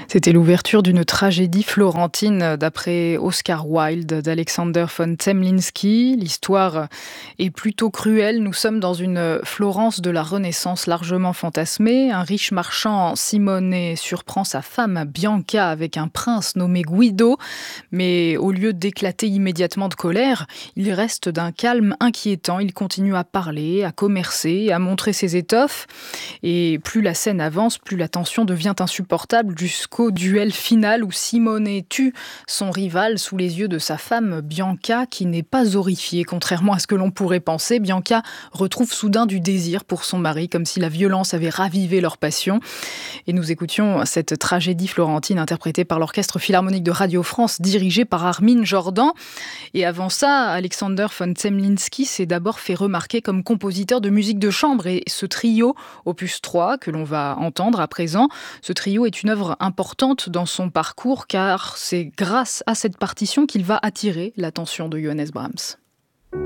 C'était l'ouverture d'une tragédie florentine d'après Oscar Wilde d'Alexander von Zemlinsky. L'histoire est plutôt cruelle. Nous sommes dans une Florence de la Renaissance largement fantasmée. Un riche marchand, Simone, surprend sa femme Bianca avec un prince nommé Guido. Mais au lieu d'éclater immédiatement de colère, il reste d'un calme inquiétant. Il continue à parler, à commercer, à montrer ses étoffes. Et plus la scène avance, plus la tension devient insupportable jusqu'au duel final où Simone tue son rival sous les yeux de sa femme Bianca, qui n'est pas horrifiée. Contrairement à ce que l'on pourrait penser, Bianca retrouve soudain du désir pour son mari, comme si la violence avait ravivé leur passion. Et nous écoutions cette tragédie florentine interprétée par l'Orchestre Philharmonique de Radio France, dirigé par Armin Jordan. Et avant ça, Alexander von Zemlinsky s'est d'abord fait remarquer comme compositeur de musique de chambre. Et ce trio, opus 3, que l'on va entendre à présent, ce trio est une œuvre importante dans son parcours, car c'est grâce à cette partition qu'il va attirer l'attention de Johannes Brahms.